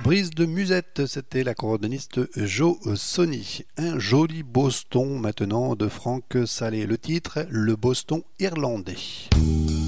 Brise de musette, c'était l'accordéoniste Joe Sonny. Un joli Boston maintenant de Franck Salé. Le titre, le Boston irlandais.